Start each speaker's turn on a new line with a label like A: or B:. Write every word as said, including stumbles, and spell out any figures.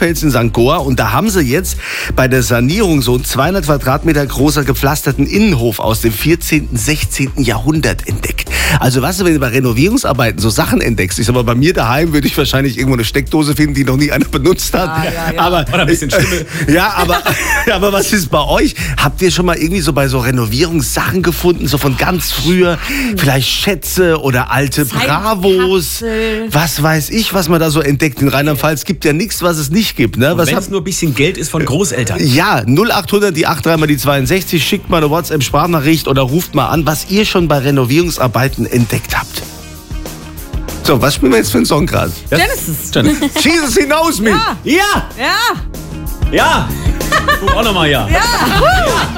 A: Kurpfälz in Sankt Goar. Und da haben sie jetzt bei der Sanierung so einen zweihundert Quadratmeter großer gepflasterten Innenhof aus dem vierzehnten, sechzehnten Jahrhundert entdeckt. Also weißt du, wenn du bei Renovierungsarbeiten so Sachen entdeckst, ich sag mal, bei mir daheim würde ich wahrscheinlich irgendwo eine Steckdose finden, die noch nie einer benutzt hat.
B: Ja, ja, ja.
A: Aber,
C: Oder ein bisschen Schimmel.
A: ja, aber, aber was ist bei euch? Habt ihr schon mal irgendwie so bei so Renovierungssachen gefunden, so von ganz früher? Vielleicht Schätze oder alte Bravos?
B: Zeitkapsel.
A: Was weiß ich, was man da so entdeckt. In Rheinland-Pfalz gibt ja nichts, was es nicht gibt. Ne? Was
C: Wenn
A: habt-
C: es nur ein bisschen Geld ist von Großeltern.
A: ja, null achthundert, die acht drei mal die zweiundsechzig, schickt mal eine WhatsApp-Sprachnachricht oder ruft mal an, was ihr schon bei Renovierungsarbeiten entdeckt habt. So, was spielen wir jetzt für einen Song gerade?
B: Genesis.
A: Jesus, he knows me!
B: Ja.
C: Ja!
B: Ja.
C: Ja! Guck auch nochmal ja.
B: Ja.